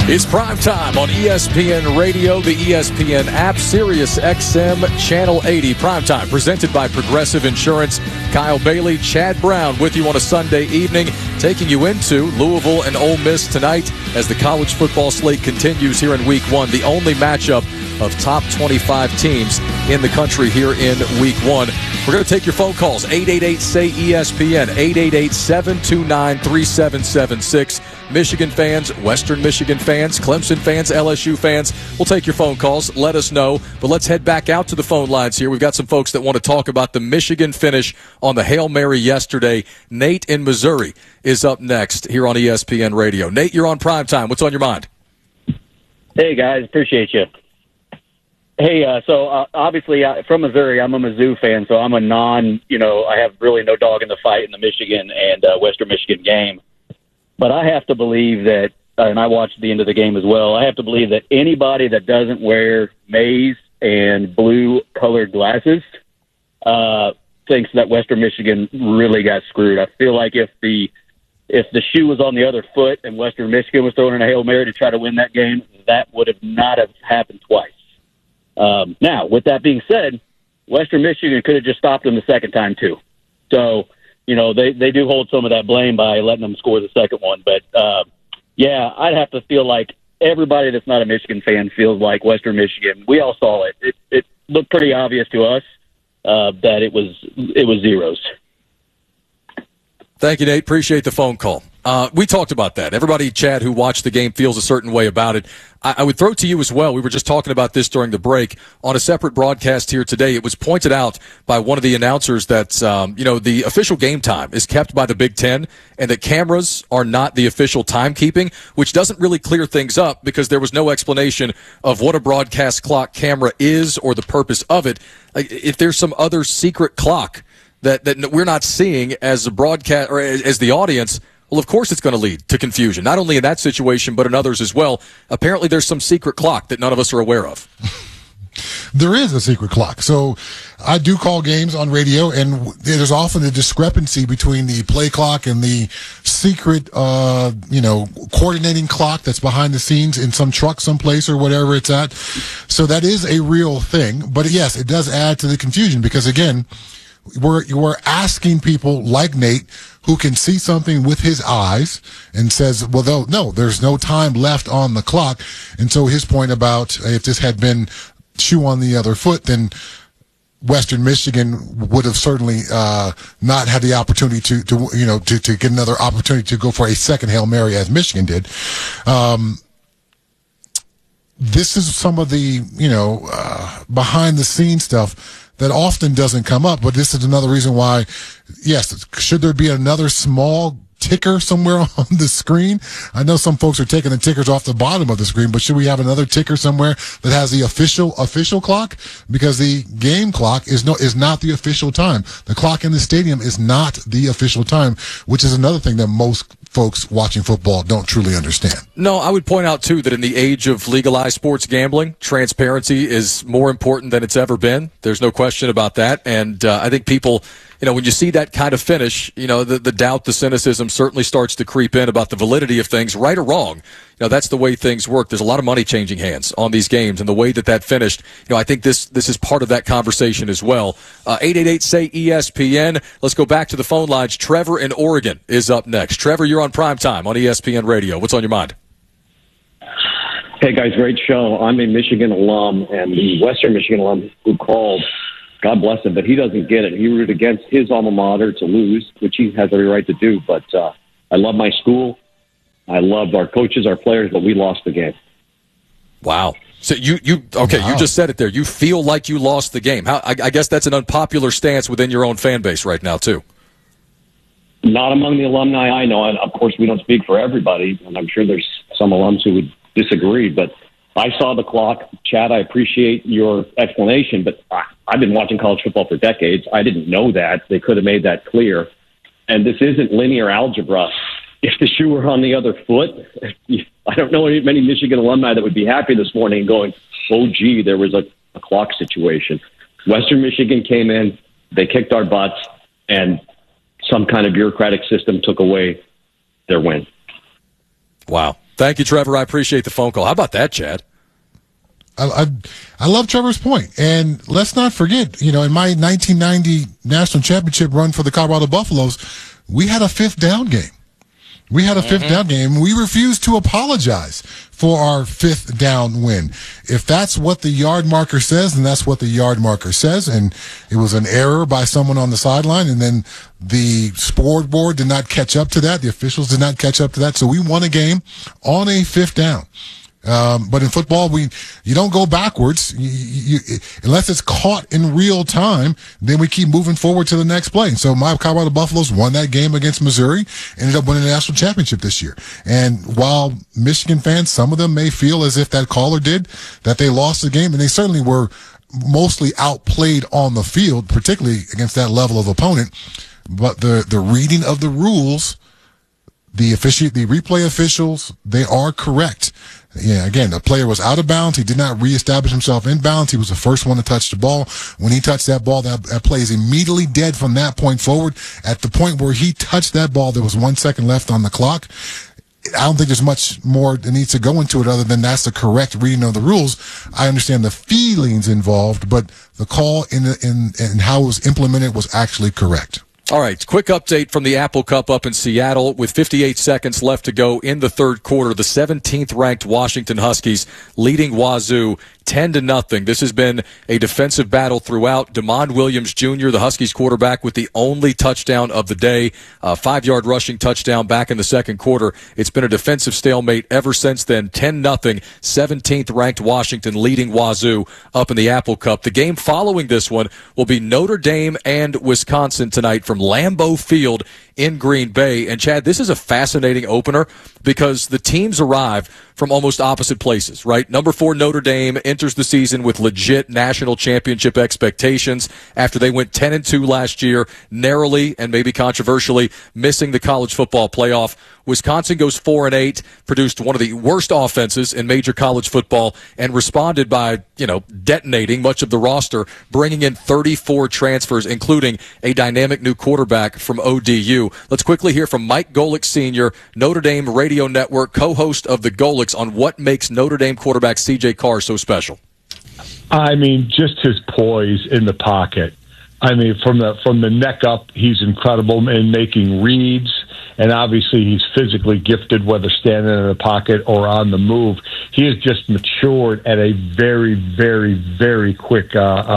It's prime time on ESPN Radio, the ESPN app, Sirius XM, Channel 80. Prime time presented by Progressive Insurance. Kyle Bailey, Chad Brown with you on a Sunday evening, taking you into Louisville and Ole Miss tonight as the college football slate continues here in Week 1. The only matchup of top 25 teams in the country here in Week 1. We're going to take your phone calls, 888-SAY-ESPN, 888-729-3776. Michigan fans, Western Michigan fans, Clemson fans, LSU fans. We'll take your phone calls. Let us know. But let's head back out to the phone lines here. We've got some folks that want to talk about the Michigan finish on the Hail Mary yesterday. Nate in Missouri is up next here on ESPN Radio. Nate, you're on primetime. What's on your mind? Hey, guys. Appreciate you. Hey, obviously from Missouri, I'm a Mizzou fan, so I'm a I have really no dog in the fight in the Michigan and Western Michigan game. But I have to believe that, and I watched the end of the game as well, I have to believe that anybody that doesn't wear maize and blue-colored glasses thinks that Western Michigan really got screwed. I feel like if the shoe was on the other foot and Western Michigan was throwing in a Hail Mary to try to win that game, that would have not have happened twice. Now, with that being said, Western Michigan could have just stopped them the second time, too. So, they do hold some of that blame by letting them score the second one. But, I'd have to feel like everybody that's not a Michigan fan feels like Western Michigan. We all saw it. It looked pretty obvious to us that it was zeros. Thank you, Nate. Appreciate the phone call. We talked about that. Everybody, Chad, who watched the game feels a certain way about it. I would throw to you as well. We were just talking about this during the break. On a separate broadcast here today, it was pointed out by one of the announcers that, the official game time is kept by the Big Ten and that cameras are not the official timekeeping, which doesn't really clear things up because there was no explanation of what a broadcast clock camera is or the purpose of it. If there's some other secret clock that we're not seeing as a broadcast or as the audience, well, of course it's going to lead to confusion, not only in that situation, but in others as well. Apparently there's some secret clock that none of us are aware of. There is a secret clock. So I do call games on radio, and there's often a discrepancy between the play clock and the secret, coordinating clock that's behind the scenes in some truck someplace or whatever it's at. So that is a real thing. But yes, it does add to the confusion because, again, we're asking people like Nate who can see something with his eyes and says, well, no, there's no time left on the clock. And so his point about if this had been shoe on the other foot, then Western Michigan would have certainly not had the opportunity to get another opportunity to go for a second Hail Mary as Michigan did. This is some of the, behind the scenes stuff that often doesn't come up, but this is another reason why, yes, should there be another small ticker somewhere on the screen? I know some folks are taking the tickers off the bottom of the screen, but should we have another ticker somewhere that has the official clock? Because the game clock is not the official time. The clock in the stadium is not the official time, which is another thing that most folks watching football don't truly understand. No, I would point out, too, that in the age of legalized sports gambling, transparency is more important than it's ever been. There's no question about that. And I think people, when you see that kind of finish, the doubt, the cynicism certainly starts to creep in about the validity of things, right or wrong. That's the way things work. There's a lot of money changing hands on these games, and the way that finished, I think this is part of that conversation as well. 888-SAY-ESPN. Let's go back to the phone lines. Trevor in Oregon is up next. Trevor, you're on primetime on ESPN Radio. What's on your mind? Hey, guys, great show. I'm a Michigan alum, and the Western Michigan alum who called, God bless him, but he doesn't get it. He rooted against his alma mater to lose, which he has every right to do. But I love my school. I love our coaches, our players, but we lost the game. Wow. So you just said it there. You feel like you lost the game. I guess that's an unpopular stance within your own fan base right now, too. Not among the alumni I know. And, of course, we don't speak for everybody, and I'm sure there's some alums who would disagree. But I saw the clock. Chad, I appreciate your explanation, but I've been watching college football for decades. I didn't know that. They could have made that clear. And this isn't linear algebra. If the shoe were on the other foot, I don't know many Michigan alumni that would be happy this morning and going, oh, gee, there was a clock situation. Western Michigan came in, they kicked our butts, and some kind of bureaucratic system took away their win. Wow. Thank you, Trevor. I appreciate the phone call. How about that, Chad? I love Trevor's point. And let's not forget, in my 1990 national championship run for the Colorado Buffaloes, we had a fifth down game. We refused to apologize for our fifth down win. If that's what the yard marker says, then that's what the yard marker says. And it was an error by someone on the sideline. And then the scoreboard did not catch up to that. The officials did not catch up to that. So we won a game on a fifth down. But in football, you don't go backwards. Unless it's caught in real time, then we keep moving forward to the next play. And so my Colorado Buffaloes won that game against Missouri, ended up winning the national championship this year. And while Michigan fans, some of them may feel as if that caller did, that they lost the game, and they certainly were mostly outplayed on the field, particularly against that level of opponent. But the reading of the rules, the replay officials, they are correct. Yeah, again, the player was out of bounds. He did not reestablish himself in bounds. He was the first one to touch the ball. When he touched that ball, that play is immediately dead from that point forward. At the point where he touched that ball, there was 1 second left on the clock. I don't think there's much more that needs to go into it other than that's the correct reading of the rules. I understand the feelings involved, but the call and how it was implemented was actually correct. All right, quick update from the Apple Cup up in Seattle. With 58 seconds left to go in the third quarter, the 17th-ranked Washington Huskies leading Wazoo 10-0. This has been a defensive battle throughout. Damon Williams Jr., the Huskies quarterback, with the only touchdown of the day, a 5-yard rushing touchdown back in the second quarter. It's been a defensive stalemate ever since then. 10-0, 17th-ranked Washington leading Wazoo up in the Apple Cup. The game following this one will be Notre Dame and Wisconsin tonight from Lambeau Field in Green Bay. And, Chad, this is a fascinating opener because the teams arrive from almost opposite places, right? Number 4 Notre Dame enters the season with legit national championship expectations after they went 10-2 last year, narrowly and maybe controversially missing the college football playoff. Wisconsin goes 4-8, produced one of the worst offenses in major college football, and responded by, detonating much of the roster, bringing in 34 transfers, including a dynamic new quarterback from ODU. Let's quickly hear from Mike Golic Sr., Notre Dame Radio Network, co-host of the Golics, on what makes Notre Dame quarterback C.J. Carr so special. I mean, just his poise in the pocket. I mean, from the neck up, he's incredible in making reads, and obviously he's physically gifted, whether standing in the pocket or on the move. He has just matured at a very, very, very quick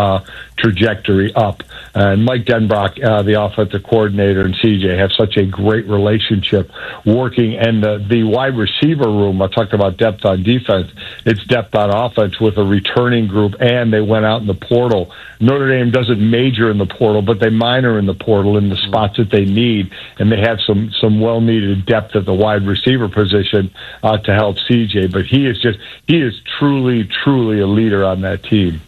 trajectory up. And Mike Denbrock, the offensive coordinator, and CJ have such a great relationship working. And the wide receiver room, I talked about depth on defense, it's depth on offense with a returning group, and they went out in the portal. Notre Dame doesn't major in the portal, but they minor in the portal in the spots that they need, and they have some well-needed depth at the wide receiver position to help CJ. But he is truly, truly a leader on that team.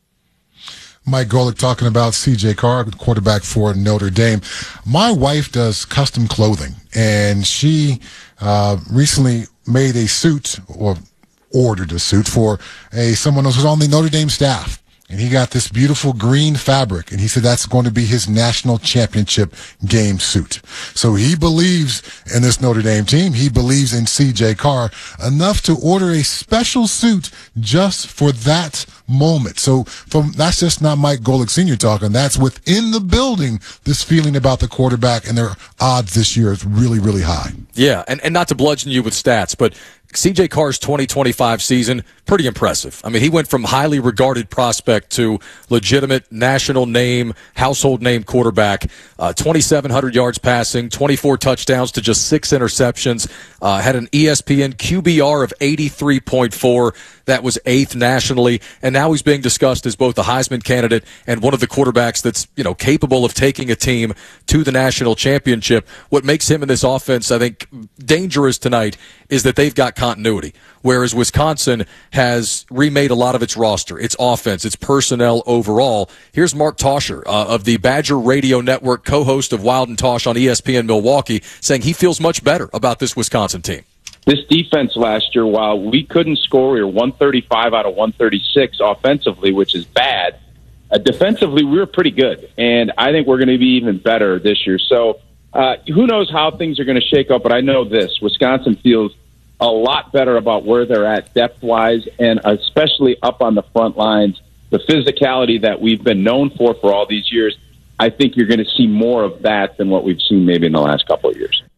Mike Golic talking about C.J. Carr, quarterback for Notre Dame. My wife does custom clothing, and she recently made a suit, or ordered a suit for someone who's on the Notre Dame staff. And he got this beautiful green fabric, and he said that's going to be his national championship game suit. So he believes in this Notre Dame team. He believes in C.J. Carr enough to order a special suit just for that moment. So that's just not Mike Golic Sr. talking. That's within the building, this feeling about the quarterback, and their odds this year is really, really high. Yeah, and not to bludgeon you with stats, but C.J. Carr's 2025 season, pretty impressive. I mean, he went from highly regarded prospect to legitimate national name, household name quarterback, 2,700 yards passing, 24 touchdowns to just 6 interceptions, had an ESPN QBR of 83.4. That was 8th nationally, and now he's being discussed as both a Heisman candidate and one of the quarterbacks that's, capable of taking a team to the national championship. What makes him in this offense, I think, dangerous tonight is that they've got continuity, whereas Wisconsin has remade a lot of its roster, its offense, its personnel overall. Here's Mark Tauscher of the Badger Radio Network, co-host of Wild and Tosh on ESPN Milwaukee, saying he feels much better about this Wisconsin team. This defense last year, while we couldn't score, we were 135 out of 136 offensively, which is bad. Defensively, we were pretty good, and I think we're going to be even better this year. So who knows how things are going to shake up, but I know this. Wisconsin feels a lot better about where they're at depth-wise, and especially up on the front lines. The physicality that we've been known for all these years, I think you're going to see more of that than what we've seen maybe in the last couple of years.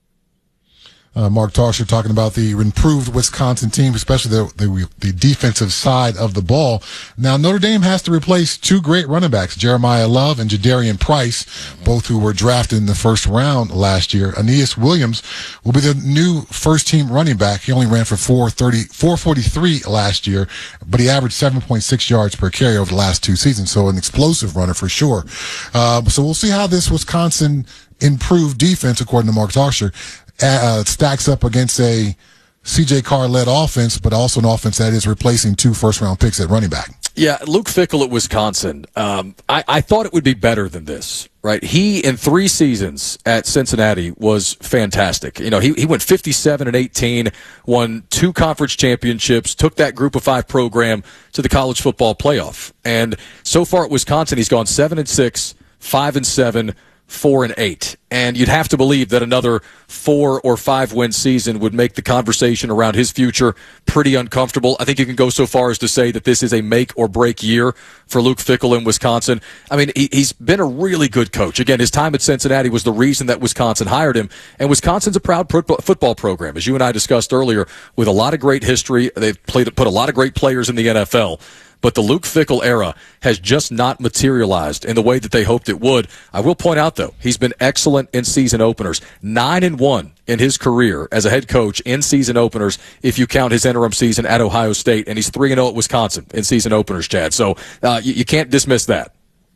Mark Tauscher talking about the improved Wisconsin team, especially the defensive side of the ball. Now, Notre Dame has to replace two great running backs, Jeremiah Love and Jadarian Price, both who were drafted in the first round last year. Aeneas Williams will be the new first-team running back. He only ran for 443 last year, but he averaged 7.6 yards per carry over the last two seasons, so an explosive runner for sure. So we'll see how this Wisconsin improved defense, according to Mark Tauscher, stacks up against a C.J. Carr-led offense, but also an offense that is replacing two first-round picks at running back. Yeah, Luke Fickell at Wisconsin. I thought it would be better than this, right? He, in 3 seasons at Cincinnati, was fantastic. You know, he went 57-18, won 2 conference championships, took that Group of 5 program to the college football playoff. And so far at Wisconsin, he's gone 7-6, 5-7, 4-8, and you'd have to believe that another 4 or 5 win season would make the conversation around his future pretty uncomfortable. I think you can go so far as to say that this is a make or break year for Luke Fickell in Wisconsin. I mean, he's been a really good coach. Again, his time at Cincinnati was the reason that Wisconsin hired him, and Wisconsin's a proud football program, as you and I discussed earlier, with a lot of great history. They've put a lot of great players in the NFL. But the Luke Fickell era has just not materialized in the way that they hoped it would. I will point out, though, he's been excellent in season openers. 9-1 in his career as a head coach in season openers, if you count his interim season at Ohio State. And he's 3-0 at Wisconsin in season openers, Chad. So you can't dismiss that.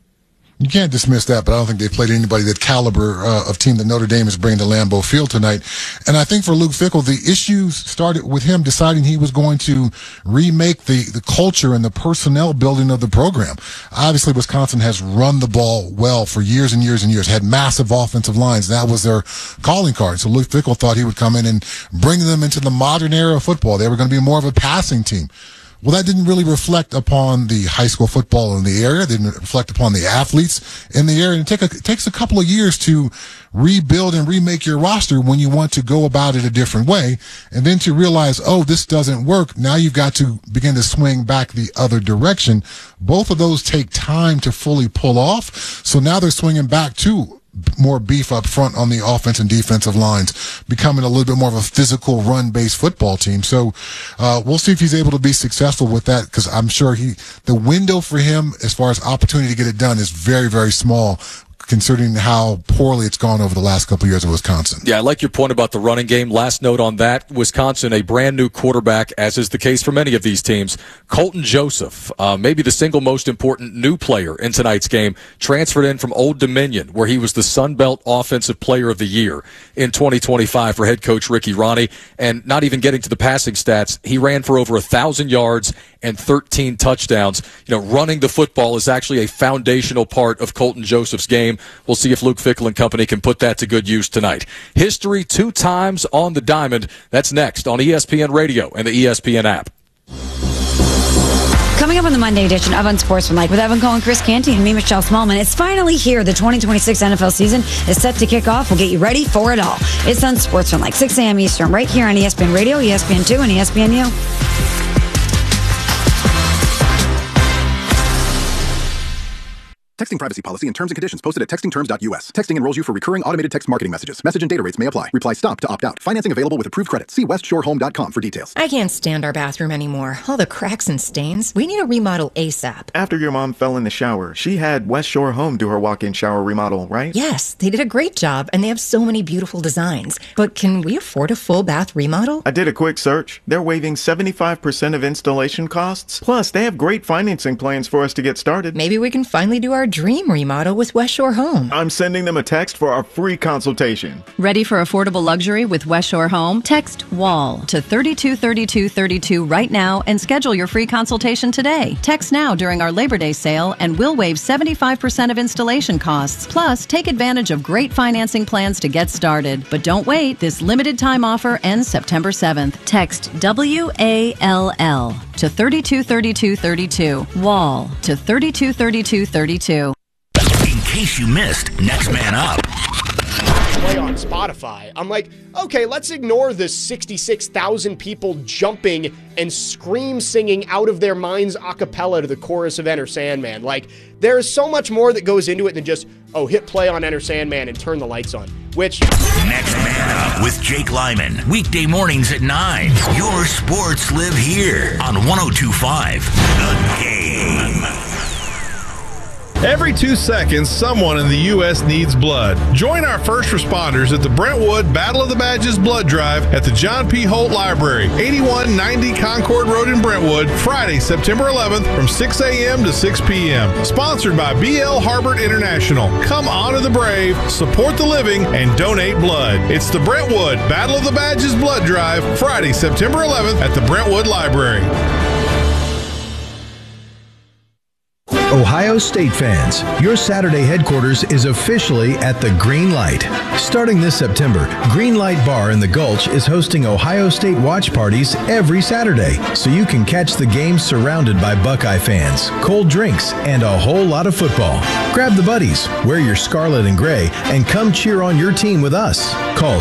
You can't dismiss that, but I don't think they've played anybody that caliber of team that Notre Dame is bringing to Lambeau Field tonight. And I think for Luke Fickell, the issues started with him deciding he was going to remake the culture and the personnel building of the program. Obviously, Wisconsin has run the ball well for years and years and years, had massive offensive lines. That was their calling card. So Luke Fickell thought he would come in and bring them into the modern era of football. They were going to be more of a passing team. Well, that didn't really reflect upon the high school football in the area. It didn't reflect upon the athletes in the area. And it takes a couple of years to rebuild and remake your roster when you want to go about it a different way. And then to realize, oh, this doesn't work. Now you've got to begin to swing back the other direction. Both of those take time to fully pull off. So now they're swinging back to more beef up front on the offense and defensive lines, becoming a little bit more of a physical run-based football team. So we'll see if he's able to be successful with that, because I'm sure the window for him as far as opportunity to get it done is very, very small, considering how poorly it's gone over the last couple of years of Wisconsin. Yeah, I like your point about the running game. Last note on that, Wisconsin, a brand new quarterback, as is the case for many of these teams. Colton Joseph, maybe the single most important new player in tonight's game, transferred in from Old Dominion, where he was the Sun Belt Offensive Player of the Year in 2025 for head coach Ricky Ronnie. And not even getting to the passing stats, he ran for over 1,000 yards and 13 touchdowns. You know, running the football is actually a foundational part of Colton Joseph's game. We'll see if Luke Fickell and company can put that to good use tonight. History 2 times on the diamond. That's next on ESPN Radio and the ESPN app. Coming up on the Monday edition of Unsportsmanlike with Evan Cohen, Chris Canty, and me, Michelle Smallman. It's finally here. The 2026 NFL season is set to kick off. We'll get you ready for it all. It's Unsportsmanlike, 6 a.m. Eastern, right here on ESPN Radio, ESPN2, and ESPNU. Texting privacy policy and terms and conditions posted at textingterms.us. Texting enrolls you for recurring automated text marketing messages. Message and data rates may apply. Reply STOP to opt out. Financing available with approved credit. See westshorehome.com for details. I can't stand our bathroom anymore. All the cracks and stains. We need a remodel ASAP. After your mom fell in the shower, she had West Shore Home do her walk-in shower remodel, right? Yes, they did a great job, and they have so many beautiful designs. But can we afford a full bath remodel? I did a quick search. They're waiving 75% of installation costs. Plus, they have great financing plans for us to get started. Maybe we can finally do our dream remodel with West Shore Home. I'm sending them a text for our free consultation. Ready for affordable luxury with West Shore Home? Text WALL to 323232 right now and schedule your free consultation today. Text now during our Labor Day sale and we'll waive 75% of installation costs. Plus, take advantage of great financing plans to get started. But don't wait. This limited time offer ends September 7th. Text WALL to 323232. WALL to 323232. In case you missed Next Man Up. play on Spotify. I'm like, okay, let's ignore the 66,000 people jumping and scream singing out of their minds a cappella to the chorus of Enter Sandman. Like, there is so much more that goes into it than just, oh, hit play on Enter Sandman and turn the lights on. Which... Next Man Up with Jake Lyman. Weekday mornings at 9. Your sports live here on 102.5 The Game. Every 2 seconds, someone in the U.S. needs blood. Join our first responders at the Brentwood Battle of the Badges Blood Drive at the John P. Holt Library, 8190 Concord Road in Brentwood, Friday, September 11th from 6 a.m. to 6 p.m. Sponsored by B.L. Harbert International. Come honor the brave, support the living, and donate blood. It's the Brentwood Battle of the Badges Blood Drive, Friday, September 11th at the Brentwood Library. Ohio State fans, your Saturday headquarters is officially at the Green Light. Starting this September, Green Light Bar in the Gulch is hosting Ohio State watch parties every Saturday, so you can catch the game surrounded by Buckeye fans, cold drinks, and a whole lot of football. Grab the buddies, wear your scarlet and gray, and come cheer on your team with us. Call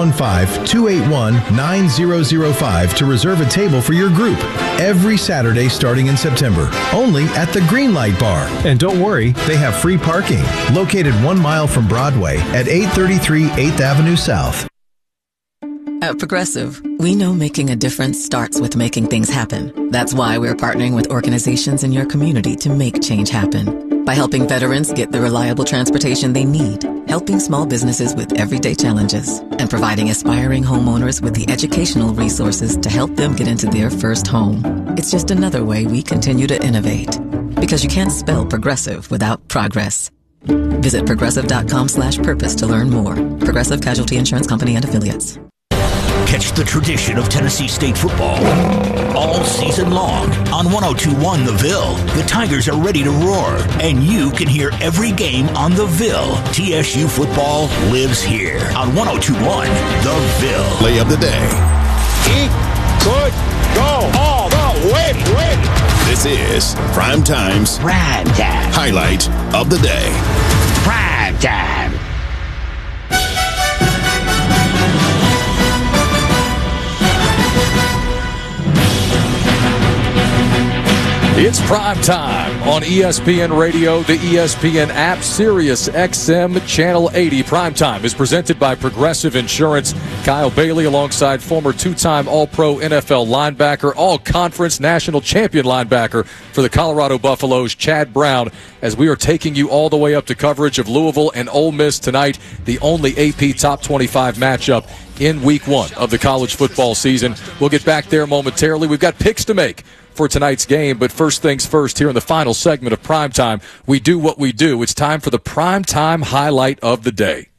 615-281-9005 to reserve a table for your group every Saturday starting in September, only at the Green Light Bar. And don't worry, they have free parking, located 1 mile from Broadway at 833 8th Avenue South. At Progressive, we know making a difference starts with making things happen. That's why we're partnering with organizations in your community to make change happen. By helping veterans get the reliable transportation they need, helping small businesses with everyday challenges, and providing aspiring homeowners with the educational resources to help them get into their first home. It's just another way we continue to innovate. Because you can't spell progressive without progress. Visit progressive.com/purpose to learn more. Progressive Casualty Insurance Company and Affiliates. Catch the tradition of Tennessee State football all season long on 102.1 The Ville. The Tigers are ready to roar, and you can hear every game on The Ville. TSU football lives here on 102.1 The Ville. Play of the day. He could go all the way. This is Prime Time's highlight of the day. Prime Time. It's Prime Time on ESPN Radio, the ESPN app, Sirius XM, Channel 80. Prime Time is presented by Progressive Insurance. Kyle Bailey alongside former two-time All-Pro NFL linebacker, All-Conference National Champion linebacker for the Colorado Buffaloes, Chad Brown, as we are taking you all the way up to coverage of Louisville and Ole Miss tonight, the only AP Top 25 matchup in Week 1 of the college football season. We'll get back there momentarily. We've got picks to make for tonight's game, but first things first, here in the final segment of Primetime, we do what we do. It's time for the Primetime highlight of the day.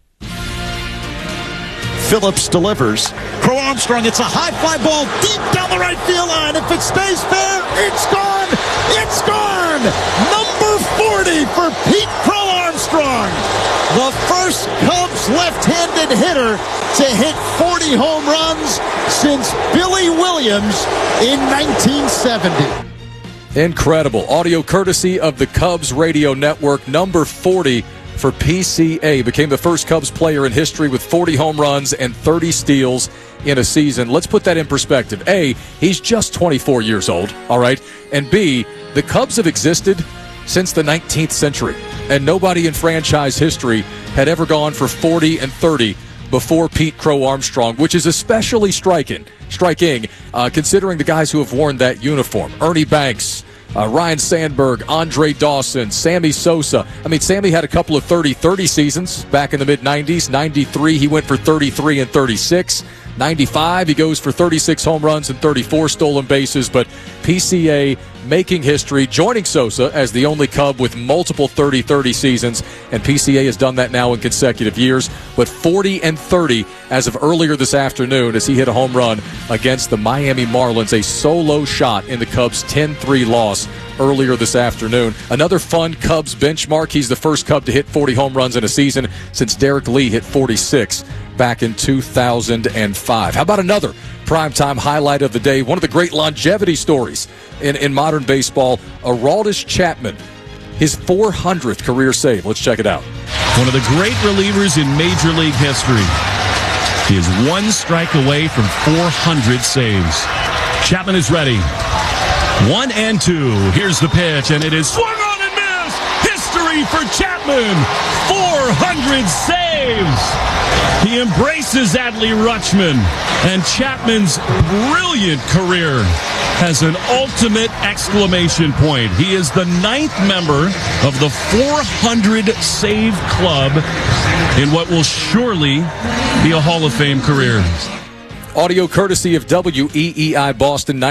Phillips delivers. Crow Armstrong, it's a high fly ball deep down the right field line. If it stays fair, it's gone! It's gone! Number 40 for Pete Crow Armstrong. The first Cubs left-handed hitter to hit 40 home runs since Billy Williams in 1970. Incredible. Audio courtesy of the Cubs radio network. Number 40 for PCA. Became the first Cubs player in history with 40 home runs and 30 steals in a season. Let's put that in perspective. A, he's just 24 years old, all right? And B, the Cubs have existed since the 19th century, and nobody in franchise history had ever gone for 40 and 30 before Pete Crow Armstrong, which is especially striking, considering the guys who have worn that uniform. Ernie Banks, Ryan Sandberg, Andre Dawson, Sammy Sosa. I mean, Sammy had a couple of 30-30 seasons back in the mid-90s. 93, he went for 33 and 36. 95, he goes for 36 home runs and 34 stolen bases. But PCA making history, joining Sosa as the only Cub with multiple 30-30 seasons, and PCA has done that now in consecutive years. But 40 and 30 as of earlier this afternoon as he hit a home run against the Miami Marlins, a solo shot in the Cubs' 10-3 loss earlier this afternoon. Another fun Cubs benchmark. He's the first Cub to hit 40 home runs in a season since Derek Lee hit 46 back in 2005. How about another primetime highlight of the day? One of the great longevity stories in modern baseball, Aroldis Chapman, his 400th career save. Let's check it out. one of the great relievers in Major League history. He is one strike away from 400 saves. Chapman is ready. 1-2. Here's the pitch, and it is swung on and missed. History for Chapman. 400 saves. He embraces Adley Rutschman, and Chapman's brilliant career has an ultimate exclamation point. He is the 9th member of the 400 save club in what will surely be a Hall of Fame career. Audio courtesy of WEEI Boston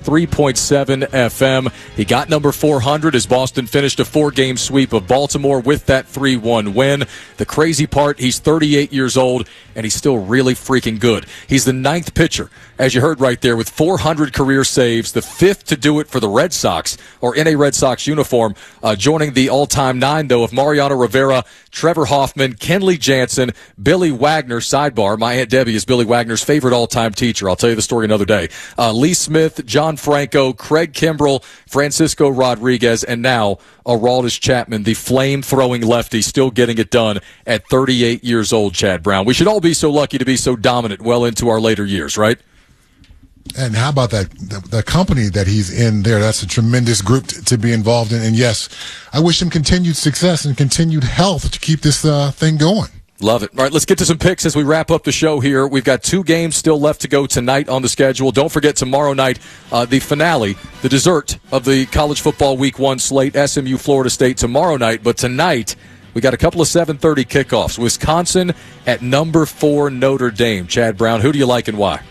93.7 FM. He got number 400 as Boston finished a 4-game sweep of Baltimore with that 3-1 win. The crazy part, he's 38 years old, and he's still really freaking good. He's the 9th pitcher, as you heard right there, with 400 career saves, the 5th to do it for the Red Sox, or in a Red Sox uniform, joining the all-time 9, though, of Mariano Rivera, Trevor Hoffman, Kenley Jansen, Billy Wagner. Sidebar, my Aunt Debbie is Billy Wagner's favorite all-time teacher. I'll tell you the story another day. Lee Smith, John Franco, Craig Kimbrell, Francisco Rodriguez, and now Aroldis Chapman, the flame-throwing lefty, still getting it done at 38 years old, Chad Brown. We should all be so lucky to be so dominant well into our later years, right? And how about that? The company that he's in there, that's a tremendous group to be involved in. And yes, I wish him continued success and continued health to keep this thing going. Love it. All right, let's get to some picks as we wrap up the show here. We've got 2 games still left to go tonight on the schedule. Don't forget tomorrow night, the finale, the dessert of the college football week 1 slate, SMU Florida State tomorrow night. But tonight, we got a couple of 7:30 kickoffs. Wisconsin at number 4 Notre Dame. Chad Brown, who do you like and why?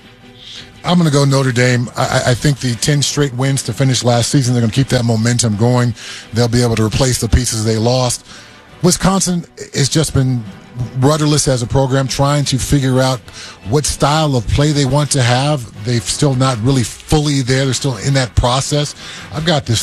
I'm going to go Notre Dame. I think the 10 straight wins to finish last season, they're going to keep that momentum going. They'll be able to replace the pieces they lost. Wisconsin has just been rudderless as a program, trying to figure out what style of play they want to have. They've still not really fully there. They're still in that process. I've got this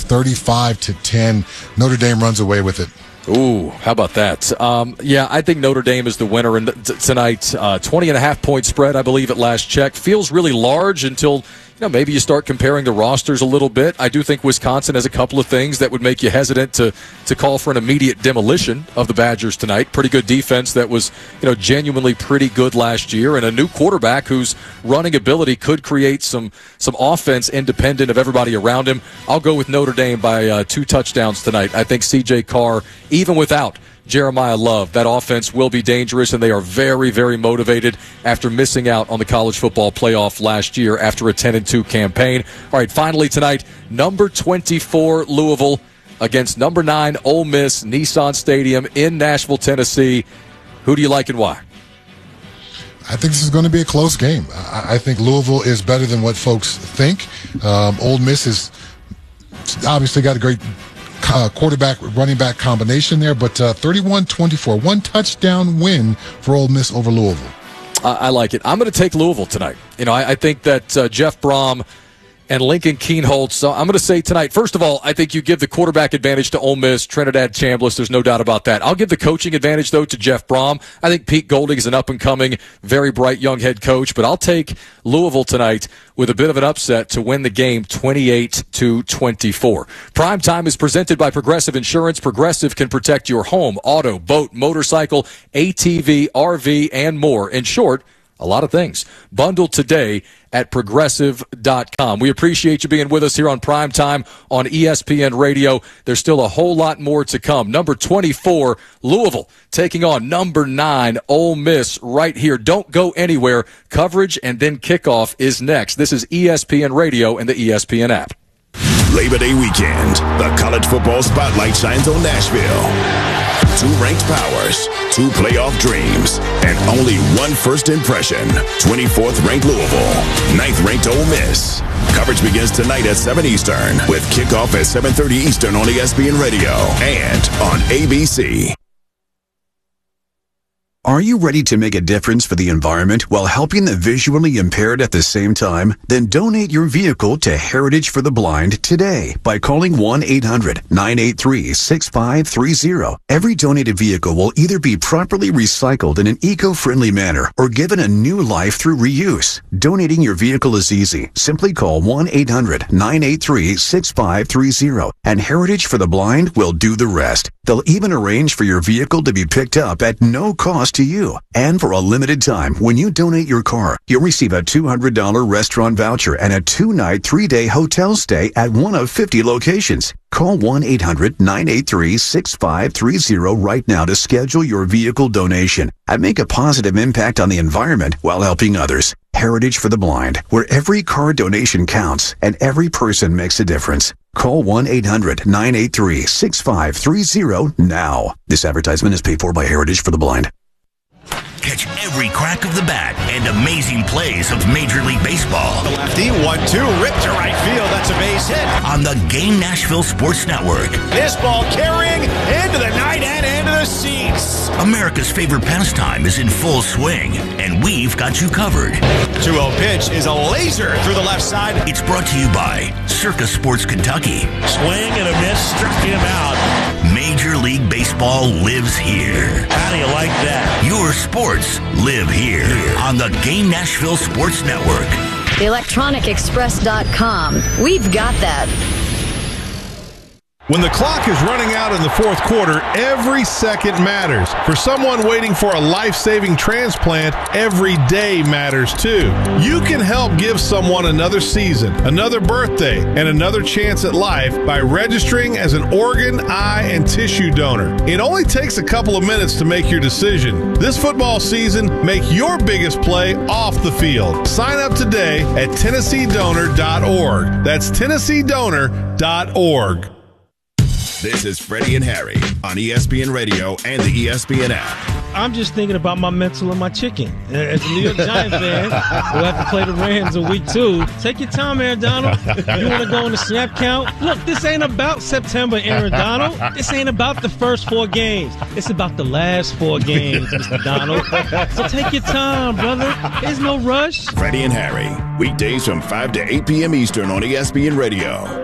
35-10. Notre Dame runs away with it. Ooh, how about that? Yeah, I think Notre Dame is the winner tonight. 20.5-point spread, I believe, at last check. Feels really large until, maybe you start comparing the rosters a little bit. I do think Wisconsin has a couple of things that would make you hesitant to call for an immediate demolition of the Badgers tonight. Pretty good defense that was, genuinely pretty good last year, and a new quarterback whose running ability could create some offense independent of everybody around him. I'll go with Notre Dame by 2 touchdowns tonight. I think C.J. Carr, even without Jeremiah Love, that offense will be dangerous, and they are very, very motivated after missing out on the college football playoff last year after a 10-2 campaign. All right, finally tonight, number 24 Louisville against number 9 Ole Miss, Nissan Stadium in Nashville, Tennessee. Who do you like and why? I think this is going to be a close game. I think Louisville is better than what folks think. Ole Miss has obviously got a great quarterback, running back combination there, but 31-24, 1 touchdown win for Ole Miss over Louisville. I like it. I'm going to take Louisville tonight. I think that Jeff Brom and Lincoln Kienholz. So I'm going to say tonight, first of all, I think you give the quarterback advantage to Ole Miss, Trinidad Chambliss. There's no doubt about that. I'll give the coaching advantage, though, to Jeff Brom. I think Pete Golding is an up-and-coming, very bright young head coach, but I'll take Louisville tonight with a bit of an upset to win the game 28-24. Primetime is presented by Progressive Insurance. Progressive can protect your home, auto, boat, motorcycle, ATV, RV, and more. In short, a lot of things. Bundle today at Progressive.com. We appreciate you being with us here on Primetime on ESPN Radio. There's still a whole lot more to come. Number 24, Louisville, taking on number 9, Ole Miss, right here. Don't go anywhere. Coverage and then kickoff is next. This is ESPN Radio and the ESPN app. Labor Day weekend, the college football spotlight shines on Nashville. 2 ranked powers, 2 playoff dreams, and only 1 first impression. 24th ranked Louisville, 9th ranked Ole Miss. Coverage begins tonight at 7 Eastern with kickoff at 7:30 Eastern on ESPN Radio and on ABC. Are you ready to make a difference for the environment while helping the visually impaired at the same time? Then donate your vehicle to Heritage for the Blind today by calling 1-800-983-6530. Every donated vehicle will either be properly recycled in an eco-friendly manner or given a new life through reuse. Donating your vehicle is easy. Simply call 1-800-983-6530 and Heritage for the Blind will do the rest. They'll even arrange for your vehicle to be picked up at no cost to you. And for a limited time, when you donate your car, you'll receive a $200 restaurant voucher and a 2-night, 3-day hotel stay at one of 50 locations. Call 1-800-983-6530 right now to schedule your vehicle donation and make a positive impact on the environment while helping others. Heritage for the Blind, where every car donation counts and every person makes a difference. Call 1-800-983-6530 now. This advertisement is paid for by Heritage for the Blind. Catch every crack of the bat and amazing plays of Major League Baseball. The lefty, 1-2, ripped to right field. That's a base hit. On the Game Nashville Sports Network. This ball carrying into the night and into the seats. America's favorite pastime is in full swing, and we've got you covered. 2-0 pitch is a laser through the left side. It's brought to you by Circus Sports Kentucky. Swing and a miss, struck him out. Major League Baseball lives here. How do you like that? Your sports live here on the Game Nashville Sports Network. TheElectronicExpress.com. We've got that. When the clock is running out in the fourth quarter, every second matters. For someone waiting for a life-saving transplant, every day matters too. You can help give someone another season, another birthday, and another chance at life by registering as an organ, eye, and tissue donor. It only takes a couple of minutes to make your decision. This football season, make your biggest play off the field. Sign up today at TennesseeDonor.org. That's TennesseeDonor.org. This is Freddie and Harry on ESPN Radio and the ESPN app. I'm just thinking about my mental and my chicken. As a New York Giants fan, we'll have to play the Rams in week 2. Take your time, Aaron Donald. You want to go on the snap count? Look, this ain't about September, Aaron Donald. This ain't about the first 4 games. It's about the last 4 games, Mr. Donald. So take your time, brother. There's no rush. Freddie and Harry, weekdays from 5 to 8 p.m. Eastern on ESPN Radio.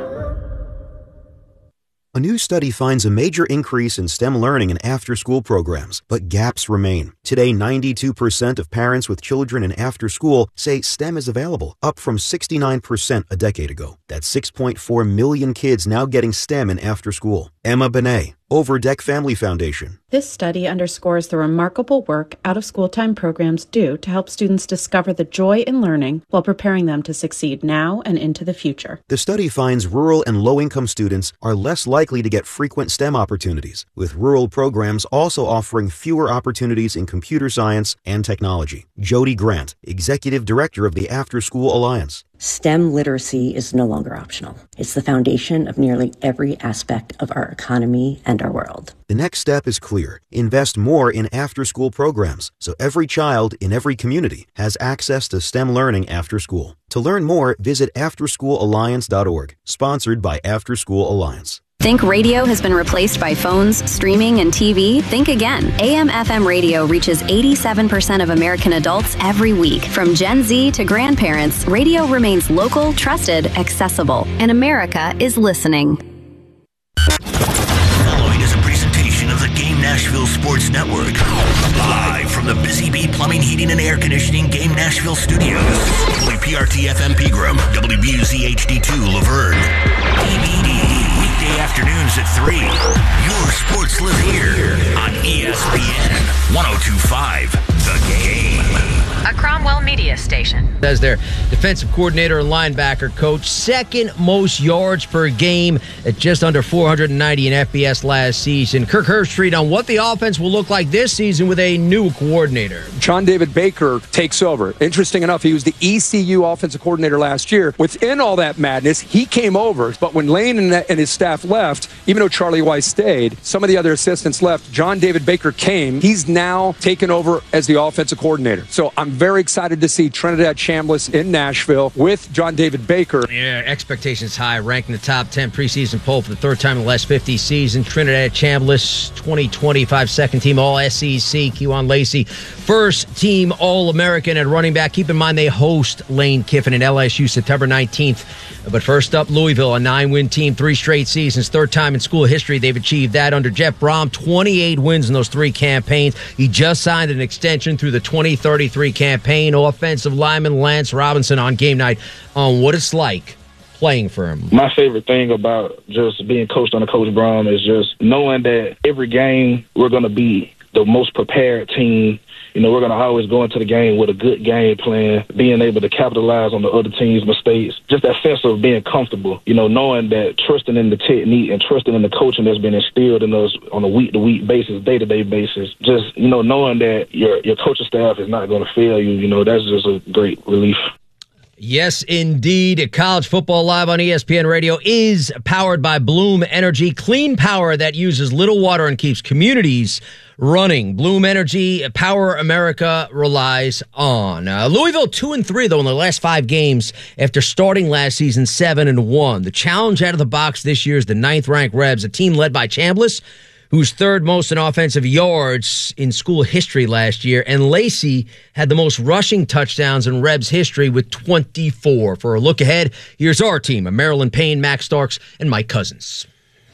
A new study finds a major increase in STEM learning in after-school programs, but gaps remain. Today, 92% of parents with children in after-school say STEM is available, up from 69% a decade ago. That's 6.4 million kids now getting STEM in after-school. Emma Benet, Overdeck Family Foundation. This study underscores the remarkable work out-of-school time programs do to help students discover the joy in learning while preparing them to succeed now and into the future. The study finds rural and low-income students are less likely to get frequent STEM opportunities, with rural programs also offering fewer opportunities in computer science and technology. Jody Grant, Executive Director of the After School Alliance. STEM literacy is no longer optional. It's the foundation of nearly every aspect of our economy and our world. The next step is clear. Invest more in after-school programs so every child in every community has access to STEM learning after school. To learn more, visit afterschoolalliance.org, sponsored by After School Alliance. Think radio has been replaced by phones, streaming, and TV? Think again. AM/FM radio reaches 87% of American adults every week. From Gen Z to grandparents, radio remains local, trusted, accessible. And America is listening. Following is a presentation of the Game Nashville Sports Network. Live from the Busy Bee Plumbing, Heating, and Air Conditioning Game Nashville Studios. WPRT-FM Pegram, WBUZ-HD2 Laverne. EBD. Afternoons at 3. Your sports live here on ESPN 102.5 The Game. A Cromwell Media Station. As their defensive coordinator and linebacker coach, second most yards per game at just under 490 in FBS last season. Kirk Herbstreit on what the offense will look like this season with a new coordinator. John David Baker takes over. Interesting enough, he was the ECU offensive coordinator last year. Within all that madness, he came over. But when Lane and his staff staff left, even though Charlie Weiss stayed, some of the other assistants left. John David Baker came. He's now taken over as the offensive coordinator. So I'm very excited to see Trinidad Chambliss in Nashville with John David Baker. Yeah, expectations high, ranked in the top 10 preseason poll for the third time in the last 50 seasons. Trinidad Chambliss, 2025 second team All-SEC. Kewan Lacey, first team All-American at running back. Keep in mind they host Lane Kiffin and LSU September 19th. But first up, Louisville, a 9-win team, 3 straight seasons, third time in school history they've achieved that under Jeff Brom, 28 wins in those 3 campaigns. He just signed an extension through the 2033 campaign. Offensive lineman Lance Robinson on game night on what it's like playing for him. My favorite thing about just being coached under Coach Brom is just knowing that every game we're going to be the most prepared team. You know, we're going to always go into the game with a good game plan, being able to capitalize on the other team's mistakes, just that sense of being comfortable, you know, knowing that trusting in the technique and trusting in the coaching that's been instilled in us on a week-to-week basis, day-to-day basis, just, you know, knowing that your coaching staff is not going to fail you, you know, that's just a great relief. Yes, indeed. College Football Live on ESPN Radio is powered by Bloom Energy, clean power that uses little water and keeps communities running. Bloom Energy, power America relies on. Louisville 2-3 though in the last 5 games after starting last season 7-1. The challenge out of the box this year is the 9th-ranked Rebs, a team led by Chambliss, who's third most in offensive yards in school history last year, and Lacey had the most rushing touchdowns in Rebs history with 24. For a look ahead, here's our team of Maryland Payne, Max Starks, and Mike Cousins.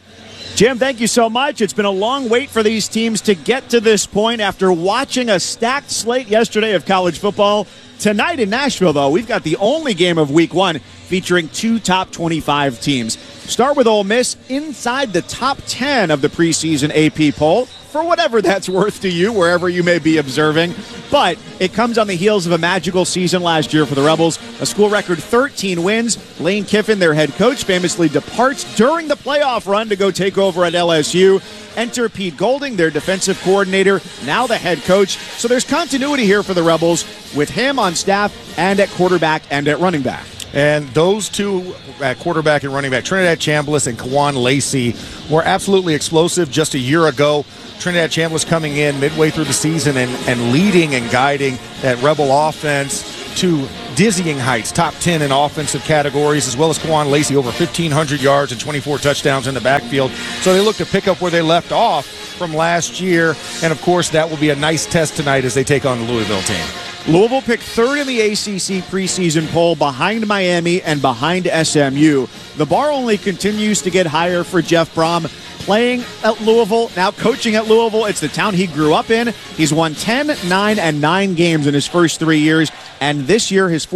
Jim, thank you so much. It's been a long wait for these teams to get to this point after watching a stacked slate yesterday of college football. Tonight in Nashville, though, we've got the only game of Week 1 featuring 2 top 25 teams. Start with Ole Miss inside the top 10 of the preseason AP poll, for whatever that's worth to you, wherever you may be observing. But it comes on the heels of a magical season last year for the Rebels. A school record 13 wins. Lane Kiffin, their head coach, famously departs during the playoff run to go take over at LSU. Enter Pete Golding, their defensive coordinator, now the head coach. So there's continuity here for the Rebels with him on staff and at quarterback and at running back. And those two at quarterback and running back, Trinidad Chambliss and Kewan Lacey, were absolutely explosive just a year ago. Trinidad Chambliss coming in midway through the season and leading and guiding that Rebel offense to dizzying heights, top 10 in offensive categories, as well as Kewan Lacey, over 1,500 yards and 24 touchdowns in the backfield. So they look to pick up where they left off from last year. And, of course, that will be a nice test tonight as they take on the Louisville team. Louisville picked 3rd in the ACC preseason poll behind Miami and behind SMU. The bar only continues to get higher for Jeff Brom. Playing at Louisville, now coaching at Louisville. It's the town he grew up in. He's won 10, 9, and 9 games in his first 3 years. And this year, his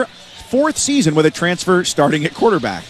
4th season with a transfer starting at quarterback.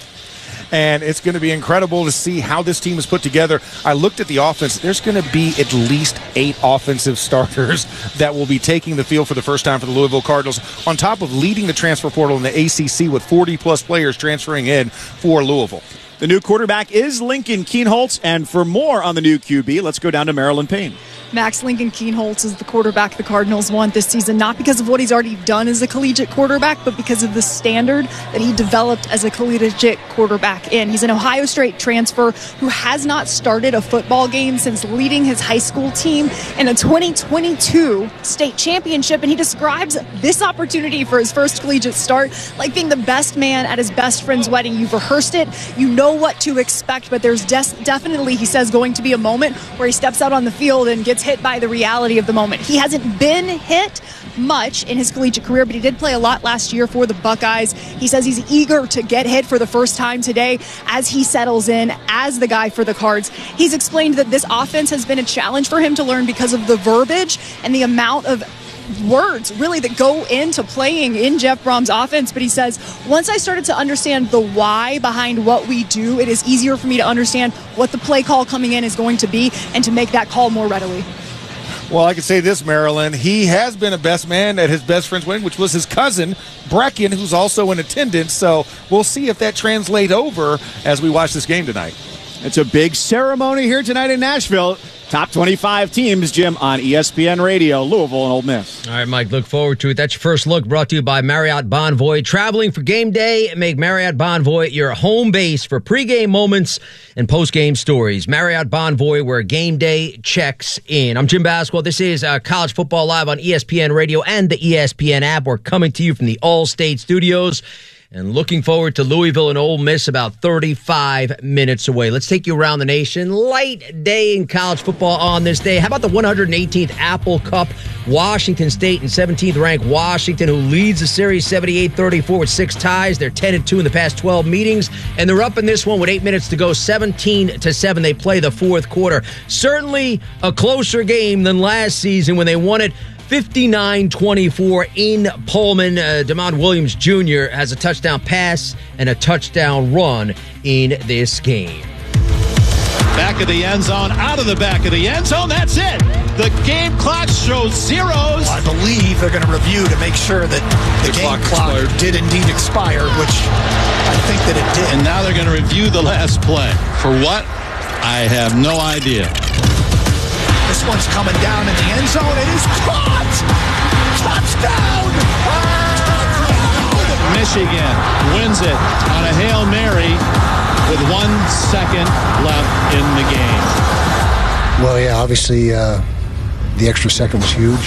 And it's going to be incredible to see how this team is put together. I looked at the offense. There's going to be at least 8 offensive starters that will be taking the field for the first time for the Louisville Cardinals, on top of leading the transfer portal in the ACC with 40-plus players transferring in for Louisville. The new quarterback is Lincoln Kienholz, and for more on the new QB, let's go down to Maryland Payne. Max, Lincoln Kienholz is the quarterback the Cardinals want this season, not because of what he's already done as a collegiate quarterback, but because of the standard that he developed as a collegiate quarterback in. He's an Ohio State transfer who has not started a football game since leading his high school team in a 2022 state championship, and he describes this opportunity for his first collegiate start like being the best man at his best friend's wedding. You've rehearsed it, you know what to expect, but there's definitely, he says, going to be a moment where he steps out on the field and gets hit by the reality of the moment. He hasn't been hit much in his collegiate career, but he did play a lot last year for the Buckeyes. He says he's eager to get hit for the first time today as he settles in as the guy for the Cards. He's explained that this offense has been a challenge for him to learn because of the verbiage and the amount of words really that go into playing in Jeff Brom's offense. But he says, once I started to understand the why behind what we do, it is easier for me to understand what the play call coming in is going to be and to make that call more readily. Well, I can say this, Maryland. He has been a best man at his best friend's wedding, which was his cousin, Brecken, who's also in attendance. So we'll see if that translates over as we watch this game tonight. It's a big ceremony here tonight in Nashville. Top 25 teams, Jim, on ESPN Radio, Louisville and Ole Miss. All right, Mike, look forward to it. That's your first look, brought to you by Marriott Bonvoy. Traveling for game day, make Marriott Bonvoy your home base for pregame moments and postgame stories. Marriott Bonvoy, where game day checks in. I'm Jim Basquel. This is College Football Live on ESPN Radio and the ESPN app. We're coming to you from the All-State Studios. And looking forward to Louisville and Ole Miss, about 35 minutes away. Let's take you around the nation. Light day in college football on this day. How about the 118th Apple Cup? Washington State and 17th ranked Washington, who leads the series 78-34 with 6 ties. They're 10-2 in the past 12 meetings, and they're up in this one with 8 minutes to go, 17-7. They play the fourth quarter. Certainly a closer game than last season when they won it 59-24 in Pullman. DeMond Williams Jr. has a touchdown pass and a touchdown run in this game. Back of the end zone, out of the back of the end zone. That's it. The game clock shows zeros. I believe they're going to review to make sure that the game clock did indeed expire, which I think that it did. And now they're going to review the last play. For what? I have no idea. This one's coming down in the end zone. It is caught! Touchdown! Michigan wins it on a Hail Mary with 1 second left in the game. Well, yeah, obviously the extra second was huge.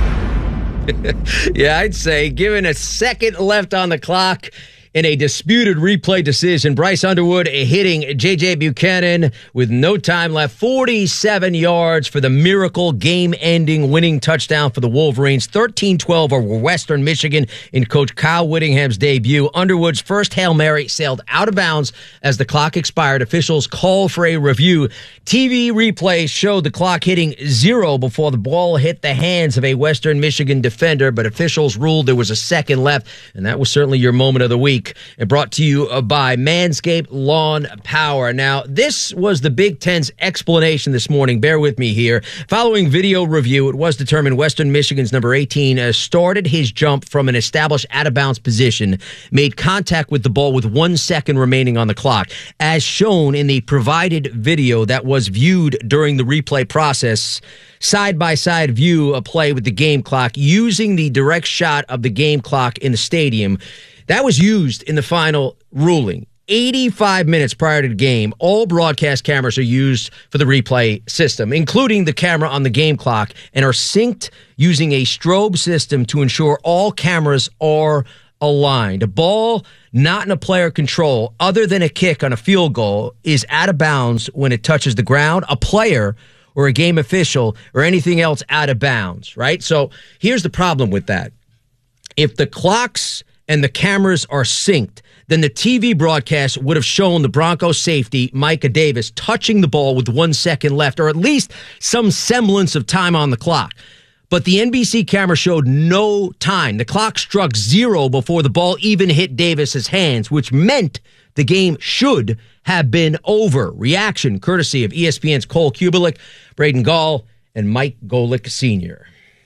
Yeah, I'd say given a second left on the clock in a disputed replay decision, Bryce Underwood hitting J.J. Buchanan with no time left, 47 yards for the miracle game-ending winning touchdown for the Wolverines. 13-12 over Western Michigan in Coach Kyle Whittingham's debut. Underwood's first Hail Mary sailed out of bounds as the clock expired. Officials called for a review. TV replay showed the clock hitting 0 before the ball hit the hands of a Western Michigan defender, but officials ruled there was a second left, and that was certainly your moment of the week. And brought to you by Manscaped Lawn Power. Now, this was the Big Ten's explanation this morning. Bear with me here. Following video review, it was determined Western Michigan's number 18 started his jump from an established out-of-bounds position, made contact with the ball with 1 second remaining on the clock. As shown in the provided video that was viewed during the replay process, side-by-side view of play with the game clock using the direct shot of the game clock in the stadium. That was used in the final ruling. 85 minutes prior to the game, all broadcast cameras are used for the replay system, including the camera on the game clock, and are synced using a strobe system to ensure all cameras are aligned. A ball not in a player control, other than a kick on a field goal, is out of bounds when it touches the ground, a player, or a game official, or anything else out of bounds, right? So here's the problem with that. If the clocks and the cameras are synced, then the TV broadcast would have shown the Broncos safety, Micah Davis, touching the ball with 1 second left, or at least some semblance of time on the clock. But the NBC camera showed no time. The clock struck 0 before the ball even hit Davis's hands, which meant the game should have been over. Reaction courtesy of ESPN's Cole Kubelik, Braden Gall, and Mike Golick Sr.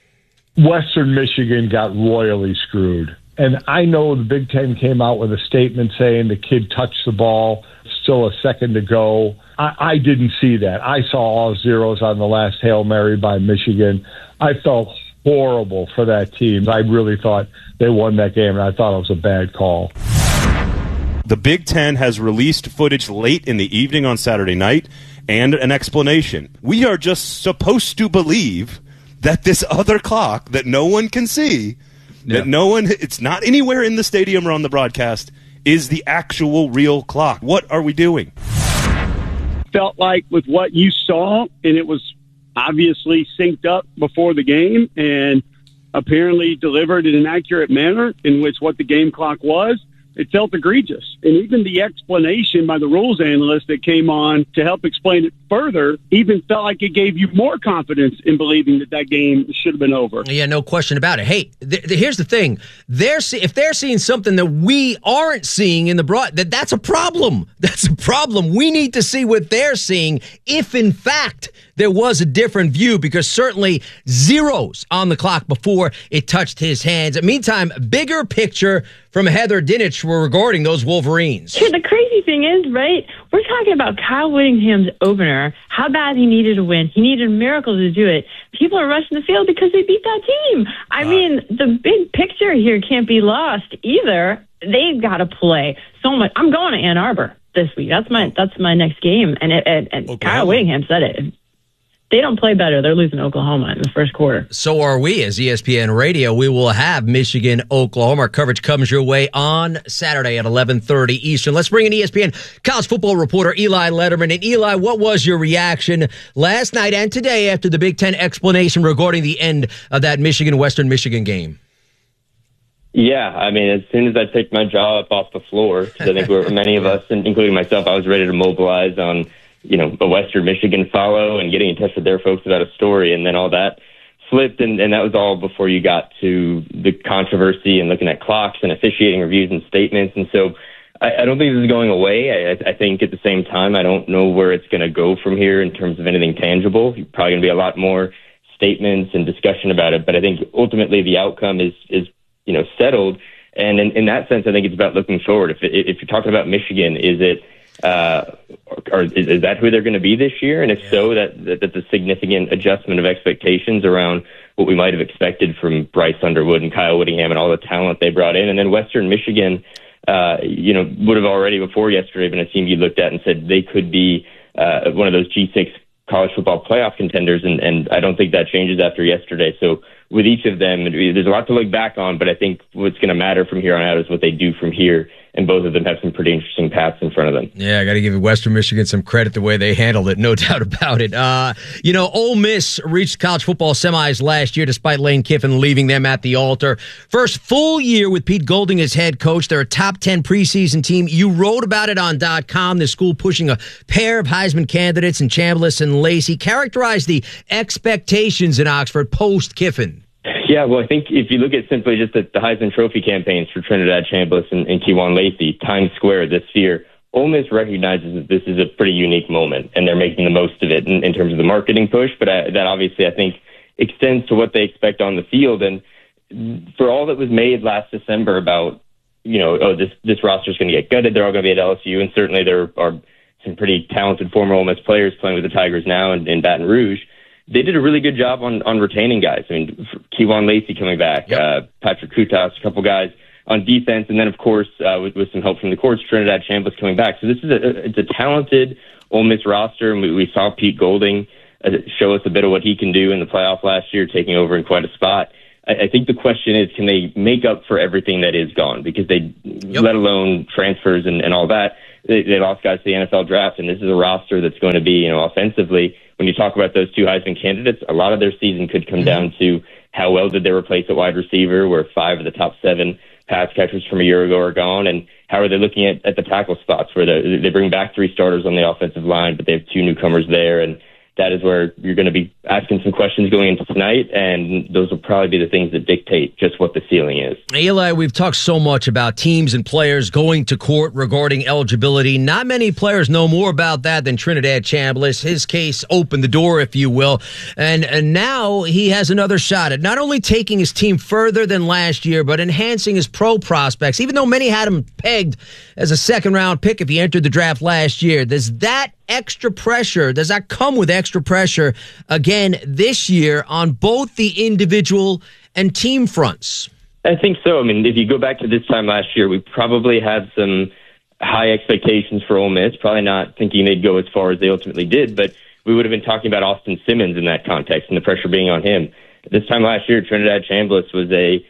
Western Michigan got royally screwed. And I know the Big Ten came out with a statement saying the kid touched the ball, still a second to go. I didn't see that. I saw all zeros on the last Hail Mary by Michigan. I felt horrible for that team. I really thought they won that game, and I thought it was a bad call. The Big Ten has released footage late in the evening on Saturday night and an explanation. We are just supposed to believe that this other clock that no one can see, that no one, it's not anywhere in the stadium or on the broadcast, is the actual real clock. What are we doing? Felt like with what you saw, and it was obviously synced up before the game and apparently delivered in an accurate manner in which what the game clock was, it felt egregious. And even the explanation by the rules analyst that came on to help explain it further even felt like it gave you more confidence in believing that that game should have been over. Yeah, no question about it. Hey, here's the thing. If they're seeing something that we aren't seeing in the that's a problem. That's a problem. We need to see what they're seeing if, in fact, there was a different view, because certainly zeros on the clock before it touched his hands. Meantime, bigger picture from Heather Dinich regarding those Wolverines. Sure, the crazy funny thing is, right, we're talking about Kyle Whittingham's opener, how bad he needed to win. He needed a miracle to do it. People are rushing the field because they beat that team. I mean, the big picture here can't be lost either. They've got to play so much. I'm going to Ann Arbor this week. That's my next game. And Kyle Whittingham said it. They don't play better. They're losing Oklahoma in the first quarter. So are we as ESPN Radio. We will have Michigan, Oklahoma. Our coverage comes your way on Saturday at 11:30 Eastern. Let's bring in ESPN college football reporter Eli Letterman. And Eli, what was your reaction last night and today after the Big Ten explanation regarding the end of that Michigan-Western Michigan game? Yeah, I mean, as soon as I picked my jaw up off the floor, because I think many of us, including myself, I was ready to mobilize on a Western Michigan follow and getting in touch with their folks about a story, and then all that flipped, and that was all before you got to the controversy and looking at clocks and officiating reviews and statements. And so I don't think this is going away. I think at the same time, I don't know where it's going to go from here in terms of anything tangible. You're probably going to be a lot more statements and discussion about it, but I think ultimately the outcome is settled. And in that sense, I think it's about looking forward. If you're talking about Michigan, is it or is that who they're going to be this year? And if so, that's a significant adjustment of expectations around what we might have expected from Bryce Underwood and Kyle Whittingham and all the talent they brought in. And then Western Michigan, would have already before yesterday been a team you looked at and said they could be one of those G6 college football playoff contenders. And I don't think that changes after yesterday. So with each of them, there's a lot to look back on, but I think what's going to matter from here on out is what they do from here. And both of them have some pretty interesting paths in front of them. Yeah, I got to give Western Michigan some credit the way they handled it, no doubt about it. Ole Miss reached college football semis last year despite Lane Kiffin leaving them at the altar. First full year with Pete Golding as head coach. They're a top 10 preseason team. You wrote about it on .com. The school pushing a pair of Heisman candidates in Chambliss and Lacey. Characterize the expectations in Oxford post-Kiffin. Yeah, well, I think if you look at simply just the Heisman Trophy campaigns for Trinidad Chambliss and Kejuan Lacey, Times Square this year, Ole Miss recognizes that this is a pretty unique moment, and they're making the most of it in terms of the marketing push. But that obviously, I think, extends to what they expect on the field. And for all that was made last December about, this roster is going to get gutted, they're all going to be at LSU, and certainly there are some pretty talented former Ole Miss players playing with the Tigers now in Baton Rouge. They did a really good job on retaining guys. I mean, Kejuan Lacey coming back, Patrick Kutas, a couple guys on defense, and then, of course, with some help from the courts, Trinidad Chambliss coming back. So this is it's a talented Ole Miss roster, and we saw Pete Golding show us a bit of what he can do in the playoff last year, taking over in quite a spot. I think the question is, can they make up for everything that is gone? Because let alone transfers and all that, they lost guys to the NFL draft, and this is a roster that's going to be, offensively, when you talk about those two Heisman candidates, a lot of their season could come down to how well did they replace at wide receiver, where 5 of the top 7 pass catchers from a year ago are gone, and how are they looking at the tackle spots, where they bring back 3 starters on the offensive line, but they have 2 newcomers there, and that is where you're going to be asking some questions going into tonight, and those will probably be the things that dictate just what the ceiling is. Eli, we've talked so much about teams and players going to court regarding eligibility. Not many players know more about that than Trinidad Chambliss. His case opened the door, if you will, and now he has another shot at not only taking his team further than last year, but enhancing his pro prospects, even though many had him pegged as a second-round pick if he entered the draft last year. Does that come with extra pressure again this year on both the individual and team fronts? I think so. I mean, if you go back to this time last year, we probably had some high expectations for Ole Miss, probably not thinking they'd go as far as they ultimately did, but we would have been talking about Austin Simmons in that context and the pressure being on him. This time last year, Trinidad Chambliss was a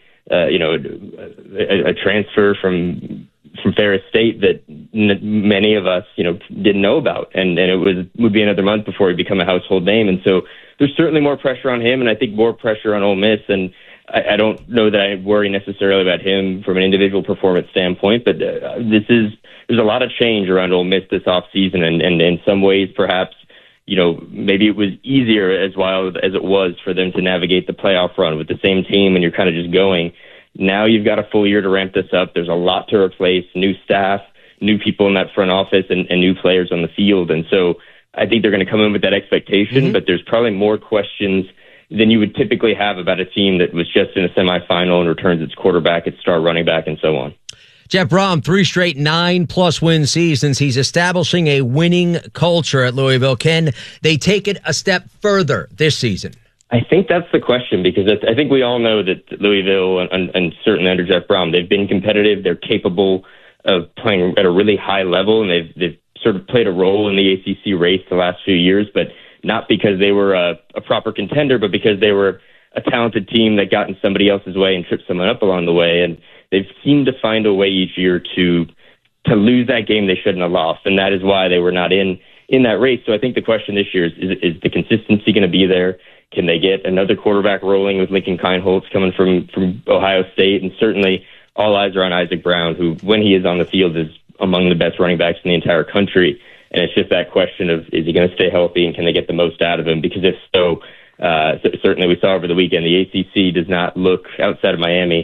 transfer from Ferris State that many of us, didn't know about. And it would be another month before he become a household name. And so there's certainly more pressure on him, and I think more pressure on Ole Miss. And I don't know that I worry necessarily about him from an individual performance standpoint, but there's a lot of change around Ole Miss this offseason. And in some ways, perhaps, maybe it was easier as wild as it was for them to navigate the playoff run with the same team, and you're kind of just going. Now you've got a full year to ramp this up. There's a lot to replace, new staff, new people in that front office, and new players on the field. And so I think they're going to come in with that expectation, but there's probably more questions than you would typically have about a team that was just in a semifinal and returns its quarterback, its star running back, and so on. Jeff Brom, 3 straight 9+ win seasons. He's establishing a winning culture at Louisville. Can they take it a step further this season? I think that's the question, because I think we all know that Louisville, and certainly under Jeff Brom, they've been competitive. They're capable of playing at a really high level, and they've sort of played a role in the ACC race the last few years, but not because they were a proper contender, but because they were a talented team that got in somebody else's way and tripped someone up along the way. And they've seemed to find a way each year to lose that game they shouldn't have lost, and that is why they were not in that race. So I think the question this year is the consistency going to be there? Can they get another quarterback rolling with Lincoln Kienholz coming from Ohio State? And certainly all eyes are on Isaac Brown, who, when he is on the field, is among the best running backs in the entire country. And it's just that question of, is he going to stay healthy, and can they get the most out of him? Because if so, certainly we saw over the weekend, the ACC does not look, outside of Miami,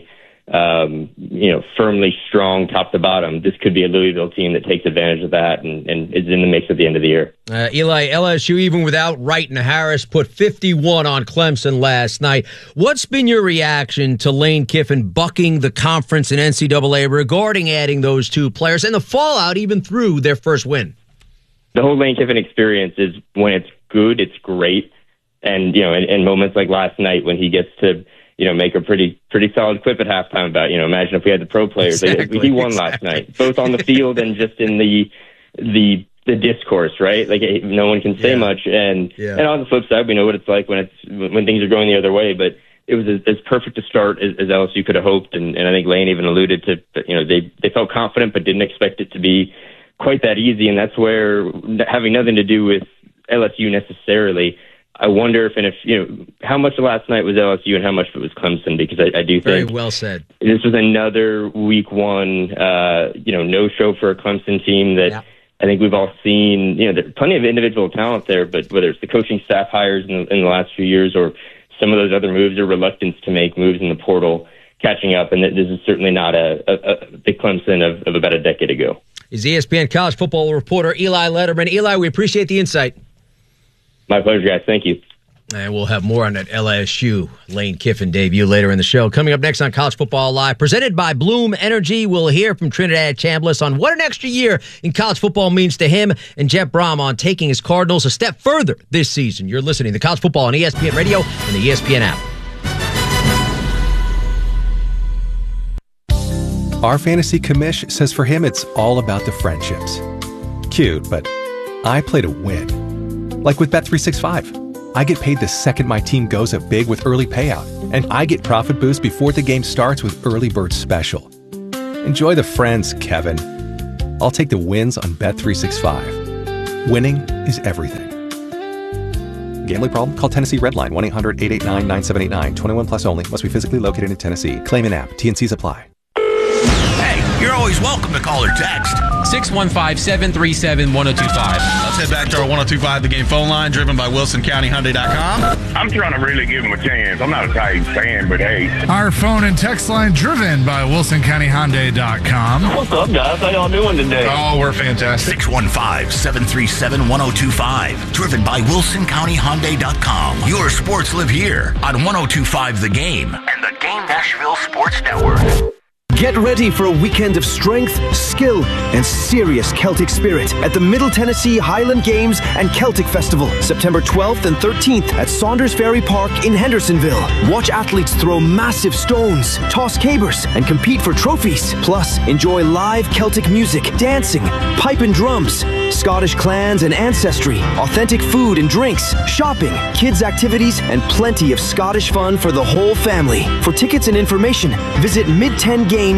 firmly strong top to bottom. This could be a Louisville team that takes advantage of that and is in the mix at the end of the year. Eli, LSU, even without Wright and Harris, put 51 on Clemson last night. What's been your reaction to Lane Kiffin bucking the conference and NCAA regarding adding those two players and the fallout even through their first win? The whole Lane Kiffin experience is, when it's good, it's great. And, in moments like last night when he gets to, make a pretty solid clip at halftime about, imagine if we had the pro players. Exactly, he won last night, both on the field and just in the discourse, right? Like, no one can say much. And on the flip side, we know what it's like when things are going the other way. But it was as perfect a start as LSU could have hoped. And I think Lane even alluded to, they felt confident but didn't expect it to be quite that easy. And that's where, having nothing to do with LSU necessarily, I wonder how much of last night was LSU and how much of it was Clemson, because I do think very well said. This was another week one, no show for a Clemson team that I think we've all seen. There's plenty of individual talent there, but whether it's the coaching staff hires in the last few years or some of those other moves or reluctance to make moves in the portal catching up, and this is certainly not the Clemson of about a decade ago. Is ESPN college football reporter Eli Letterman. Eli, we appreciate the insight. My pleasure, guys. Thank you. And we'll have more on that LSU Lane Kiffin debut later in the show. Coming up next on College Football Live, presented by Bloom Energy, we'll hear from Trinidad Chambliss on what an extra year in college football means to him, and Jeff Brom on taking his Cardinals a step further this season. You're listening to College Football on ESPN Radio and the ESPN app. Our fantasy commish says for him it's all about the friendships. Cute, but I play to win. Like with Bet365. I get paid the second my team goes up big with early payout, and I get profit boost before the game starts with Early Bird Special. Enjoy the friends, Kevin. I'll take the wins on Bet365. Winning is everything. Gambling problem? Call Tennessee Redline 1-800-889-9789. 21 plus only. Must be physically located in Tennessee. Claim in app. T&Cs apply. You're always welcome to call or text. 615-737-1025. Let's head back to our 1025 The Game phone line, driven by WilsonCountyHyundai.com. I'm trying to really give him a chance. I'm not a Titans fan, but hey. Our phone and text line, driven by WilsonCountyHyundai.com. What's up, guys? How y'all doing today? Oh, we're fantastic. 615-737-1025. Driven by WilsonCountyHyundai.com. Your sports live here on 1025 The Game and the Game Nashville Sports Network. Get ready for a weekend of strength, skill, and serious Celtic spirit at the Middle Tennessee Highland Games and Celtic Festival, September 12th and 13th at Saunders Ferry Park in Hendersonville. Watch athletes throw massive stones, toss cabers, and compete for trophies. Plus, enjoy live Celtic music, dancing, pipe and drums, Scottish clans and ancestry, authentic food and drinks, shopping, kids' activities, and plenty of Scottish fun for the whole family. For tickets and information, visit mid10games.com.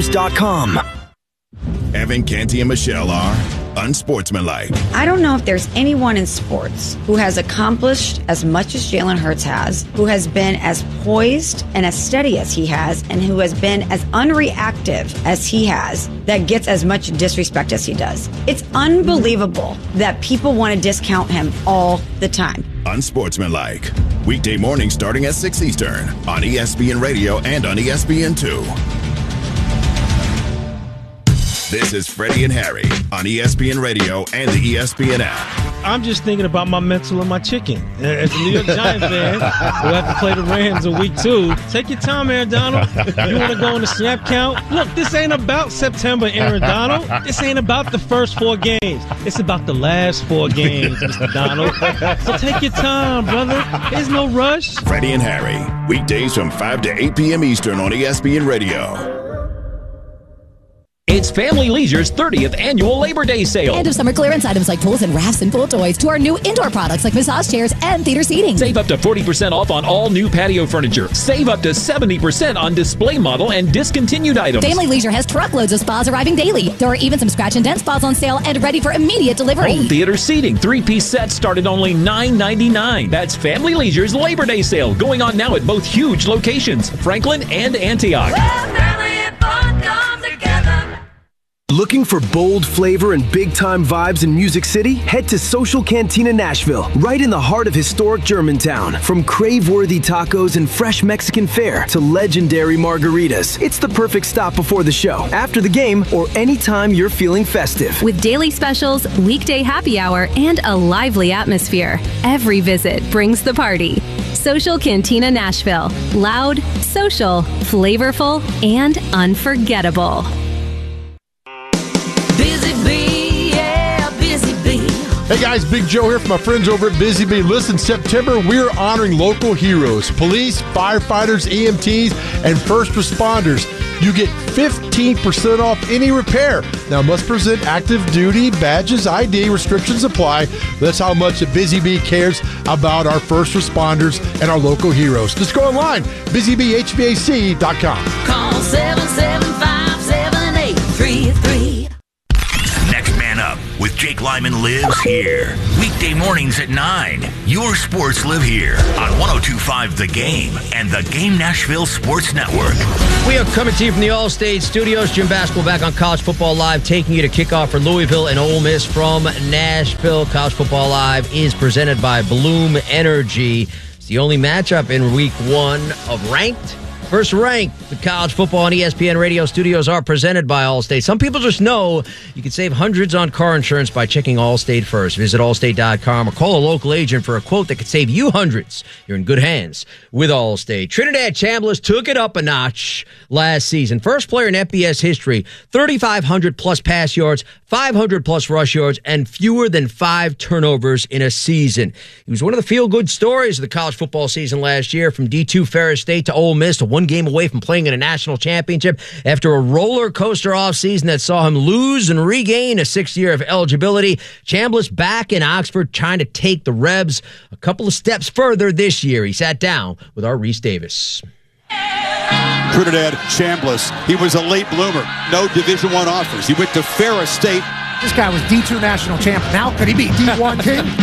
Evan, Canty, and Michelle are unsportsmanlike. I don't know if there's anyone in sports who has accomplished as much as Jalen Hurts has, who has been as poised and as steady as he has, and who has been as unreactive as he has, that gets as much disrespect as he does. It's unbelievable that people want to discount him all the time. Unsportsmanlike. Weekday mornings starting at 6 Eastern on ESPN Radio and on ESPN2. This is Freddie and Harry on ESPN Radio and the ESPN app. I'm just thinking about my mental and my chicken. As a New York Giants fan, we'll have to play the Rams in week 2. Take your time, Aaron Donald. You want to go on the snap count? Look, this ain't about September, Aaron Donald. This ain't about the first 4 games. It's about the last 4 games, Mr. Donald. So take your time, brother. There's no rush. Freddie and Harry, weekdays from 5 to 8 p.m. Eastern on ESPN Radio. It's Family Leisure's 30th annual Labor Day sale. End of summer clearance items like pools and rafts and pool toys to our new indoor products like massage chairs and theater seating. Save up to 40% off on all new patio furniture. Save up to 70% on display model and discontinued items. Family Leisure has truckloads of spas arriving daily. There are even some scratch and dent spas on sale and ready for immediate delivery. Home theater seating 3-piece sets start at only $9.99. That's Family Leisure's Labor Day sale going on now at both huge locations, Franklin and Antioch. Looking for bold flavor and big-time vibes in Music City? Head to Social Cantina Nashville, right in the heart of historic Germantown. From crave-worthy tacos and fresh Mexican fare to legendary margaritas, it's the perfect stop before the show, after the game, or anytime you're feeling festive. With daily specials, weekday happy hour, and a lively atmosphere, every visit brings the party. Social Cantina Nashville. Loud, social, flavorful, and unforgettable. Hey guys, Big Joe here from my friends over at Busy Bee. Listen, September, we're honoring local heroes, police, firefighters, EMTs, and first responders. You get 15% off any repair. Now, must present active duty badges, ID, restrictions apply. That's how much Busy Bee cares about our first responders and our local heroes. Just go online, busybeehvac.com. Call 775-7833. Next Man Up with Jake Lyman lives here. Weekday mornings at 9. Your sports live here on 102.5 The Game and the Game Nashville Sports Network. We are coming to you from the All-State Studios. Jim Basketball back on College Football Live, taking you to kickoff for Louisville and Ole Miss from Nashville. College Football Live is presented by Bloom Energy. It's the only matchup in Week 1 of Ranked. First Ranked, the College Football and ESPN Radio studios are presented by Allstate. Some people just know you can save hundreds on car insurance by checking Allstate first. Visit allstate.com or call a local agent for a quote that could save you hundreds. You're in good hands with Allstate. Trinidad Chambliss took it up a notch last season. First player in FBS history, 3,500 plus pass yards, 500 plus rush yards, and fewer than 5 turnovers in a season. He was one of the feel-good stories of the college football season last year, from D2 Ferris State to Ole Miss to one game away from playing in a national championship after a roller coaster offseason that saw him lose and regain a 6th year of eligibility. Chambliss back in Oxford trying to take the Rebs a couple of steps further this year. He sat down with our Reese Davis. Trinidad Chambliss, he was a late bloomer. No Division I offers. He went to Ferris State. This guy was D2 national champ. Now could he be D1 king?